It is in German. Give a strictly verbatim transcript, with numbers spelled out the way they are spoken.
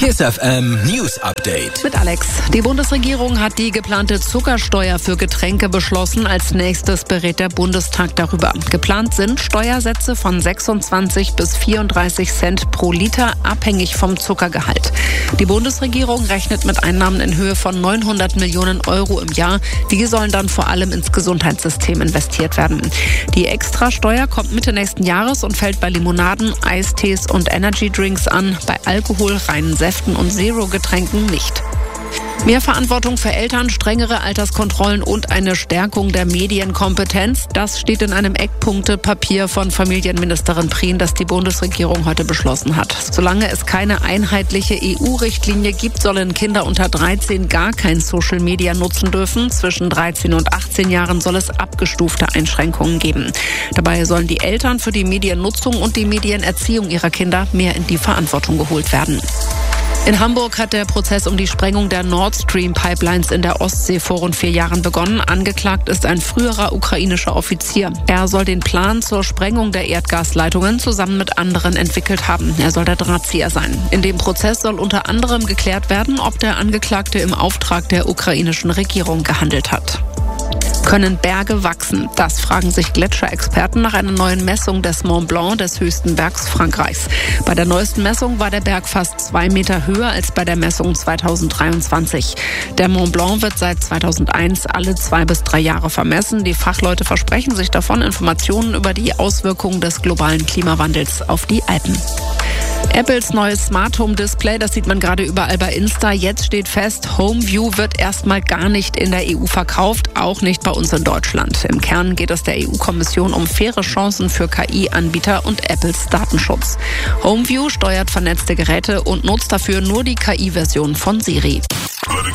Kiss F M News Update. Mit Alex. Die Bundesregierung hat die geplante Zuckersteuer für Getränke beschlossen. Als nächstes berät der Bundestag darüber. Geplant sind Steuersätze von sechsundzwanzig bis vierunddreißig Cent pro Liter, abhängig vom Zuckergehalt. Die Bundesregierung rechnet mit Einnahmen in Höhe von neunhundert Millionen Euro im Jahr. Die sollen dann vor allem ins Gesundheitssystem investiert werden. Die Extrasteuer kommt Mitte nächsten Jahres und fällt bei Limonaden, Eistees und Energydrinks an, bei Alkohol, reinen Säften und Zero-Getränken nicht. Mehr Verantwortung für Eltern, strengere Alterskontrollen und eine Stärkung der Medienkompetenz. Das steht in einem Eckpunktepapier von Familienministerin Prien, das die Bundesregierung heute beschlossen hat. Solange es keine einheitliche E U-Richtlinie gibt, sollen Kinder unter dreizehn gar kein Social Media nutzen dürfen. Zwischen dreizehn und achtzehn Jahren soll es abgestufte Einschränkungen geben. Dabei sollen die Eltern für die Mediennutzung und die Medienerziehung ihrer Kinder mehr in die Verantwortung geholt werden. In Hamburg hat der Prozess um die Sprengung der Nord Stream Pipelines in der Ostsee vor rund vier Jahren begonnen. Angeklagt ist ein früherer ukrainischer Offizier. Er soll den Plan zur Sprengung der Erdgasleitungen zusammen mit anderen entwickelt haben. Er soll der Drahtzieher sein. In dem Prozess soll unter anderem geklärt werden, ob der Angeklagte im Auftrag der ukrainischen Regierung gehandelt hat. Können Berge wachsen? Das fragen sich Gletscherexperten nach einer neuen Messung des Mont Blanc, des höchsten Bergs Frankreichs. Bei der neuesten Messung war der Berg fast zwei Meter höher als bei der Messung zweitausenddreiundzwanzig. Der Mont Blanc wird seit zweitausendeins alle zwei bis drei Jahre vermessen. Die Fachleute versprechen sich davon Informationen über die Auswirkungen des globalen Klimawandels auf die Alpen. Apples neues Smart Home Display, das sieht man gerade überall bei Insta. Jetzt steht fest, HomeView wird erstmal gar nicht in der E U verkauft, auch nicht bei uns in Deutschland. Im Kern geht es der E U-Kommission um faire Chancen für K I-Anbieter und Apples Datenschutz. HomeView steuert vernetzte Geräte und nutzt dafür nur die K I-Version von Siri.